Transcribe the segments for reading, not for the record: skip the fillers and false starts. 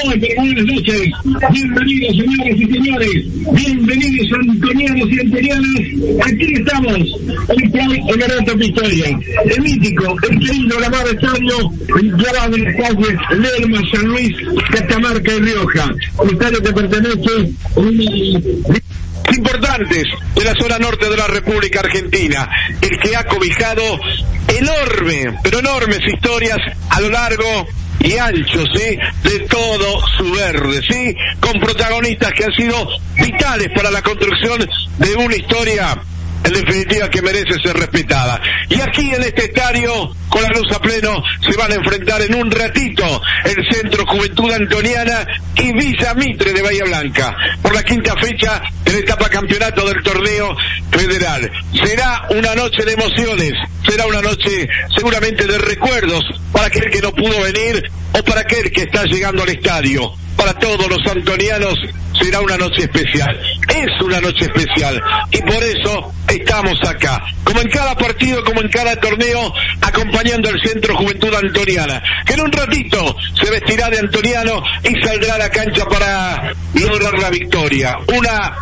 Muy buenas noches. Bienvenidos, señoras y señores. Bienvenidos, antonianos y antonianas. Aquí estamos, en la Alta Pistoia. El mítico, el querido, el amado estadio, grabado en las calles Lerma, San Luis, Catamarca y Rioja. Un estadio que pertenece a una importantes de la zona norte de la República Argentina, el que ha cobijado enormes historias a lo largo y ancho, ¿sí?, de todo su verde, ¿sí?, con protagonistas que han sido vitales para la construcción de una historia en definitiva que merece ser respetada. Y aquí en este estadio, con la luz a pleno, se van a enfrentar en un ratito el Centro Juventud Antoniana y Villa Mitre de Bahía Blanca, por la quinta fecha de la etapa campeonato del torneo federal. Será una noche de emociones, será una noche seguramente de recuerdos para aquel que no pudo venir o para aquel que está llegando al estadio. Para todos los antonianos será una noche especial. Es una noche especial y por eso estamos acá, como en cada partido, como en cada torneo, acompañando al Centro Juventud Antoniana, que en un ratito se vestirá de antoniano y saldrá a la cancha para lograr la victoria. Una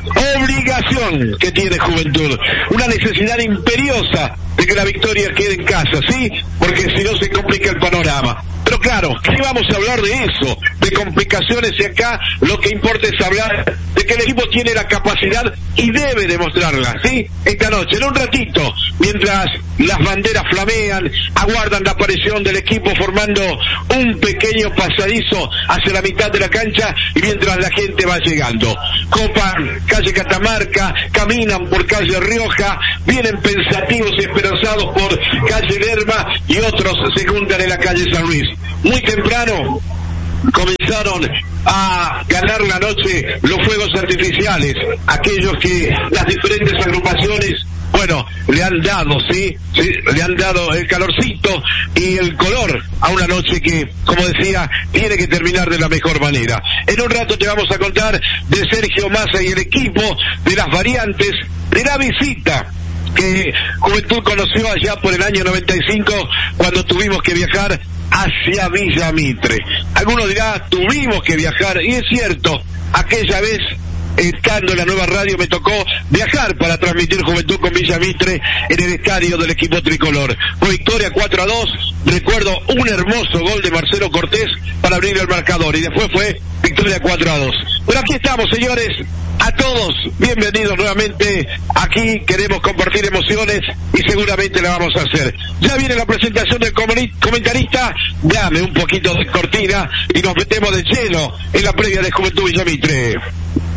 obligación que tiene Juventud, una necesidad imperiosa de que la victoria quede en casa, ¿sí? Porque si no se complica el panorama. Pero claro, ¿qué vamos a hablar de eso? De complicaciones, y acá lo que importa es hablar de que el equipo tiene la capacidad y debe demostrarla, ¿sí? Esta noche, en un ratito, mientras las banderas flamean, aguardan la aparición del equipo formando un pequeño pasadizo hacia la mitad de la cancha y mientras la gente va llegando. Copan calle Catamarca, caminan por calle Rioja, vienen pensativos y esperanzados por calle Lerma y otros se juntan en la calle San Luis. Muy temprano comenzaron a ganar la noche los fuegos artificiales, aquellos que las diferentes agrupaciones, bueno, le han dado, ¿sí? Le han dado el calorcito y el color a una noche que, como decía, tiene que terminar de la mejor manera. En un rato te vamos a contar de Sergio Massa y el equipo, de las variantes, de la visita que Juventud conoció allá por el año 95, cuando tuvimos que viajar hacia Villa Mitre. Algunos dirán, tuvimos que viajar, y es cierto, aquella vez, estando en la nueva radio, me tocó viajar para transmitir Juventud con Villa Mitre en el estadio del equipo tricolor. Fue victoria 4-2, recuerdo un hermoso gol de Marcelo Cortés para abrir el marcador, y después fue victoria 4-2. Pero aquí estamos, señores, a todos, bienvenidos nuevamente. Aquí queremos compartir emociones y seguramente la vamos a hacer. Ya viene la presentación del comentarista, dame un poquito de cortina y nos metemos de lleno en la previa de Juventud Villa Mitre.